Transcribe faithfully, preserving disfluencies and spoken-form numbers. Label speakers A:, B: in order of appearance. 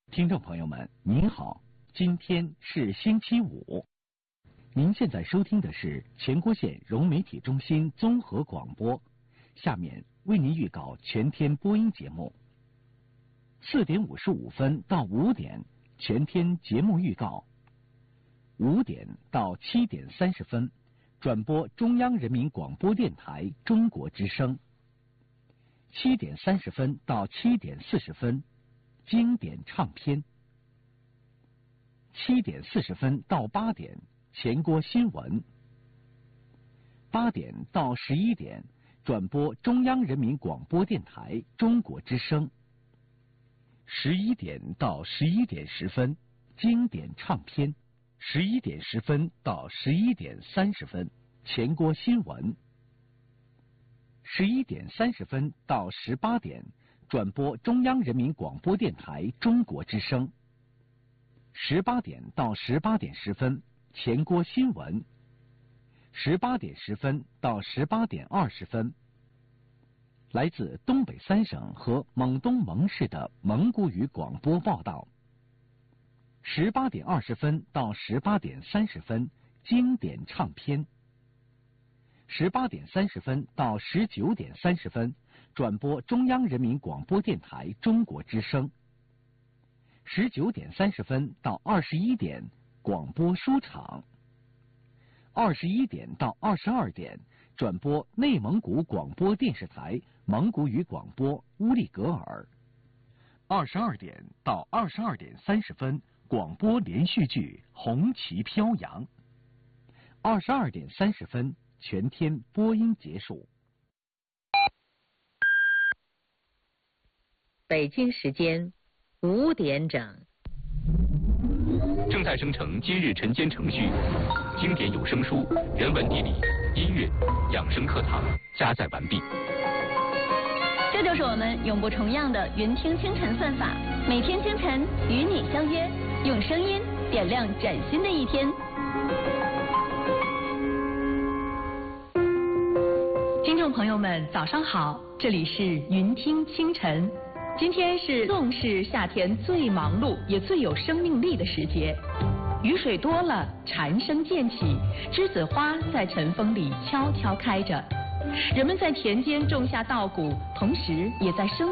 A: 听众朋友们，您好，今天是星期五。您现在收听的是全国县融媒体中心综合广播，下面为您预告全天播音节目。四点五十五分到五点，全天节目预告；五点到七点三十分，转播中央人民广播电台中国之声；七点三十分到七点四十分，经典唱片；七点四十分到八点，前国新闻；八点到十一点，转播中央人民广播电台中国之声；十一点到十一点十分，经典唱片；十一点十分到十一点三十分，前国新闻；十一点三十分到十八点，转播中央人民广播电台中国之声；十八点到十八点十分，前国新闻；十八点十分到十八点二十分，来自东北三省和蒙东蒙市的蒙古语广播报道；十八点二十分到十八点三十分，经典唱片；十八点三十分到十九点三十分，转播中央人民广播电台中国之声；十九点三十分到二十一点，广播书场；二十一点到二十二点，转播内蒙古广播电视台蒙古语广播乌力格尔；二十二点到二十二点三十分，广播连续剧《红旗飘扬》；二十二点三十分，全天播音结束。
B: 北京时间五点整。
C: 正在生成今日晨间程序，经典有声书、人文地理、音乐、养生课堂加载完毕。
D: 这就是我们永不重样的云听清晨算法，每天清晨与你相约，用声音点亮崭新的一天。听众朋友们，早上好，这里是云听清晨。今天是纵是夏天最忙碌也最有生命力的时节，雨水多了，蝉声渐起，栀子花在晨风里悄悄开着，人们在田间种下稻谷，同时也在生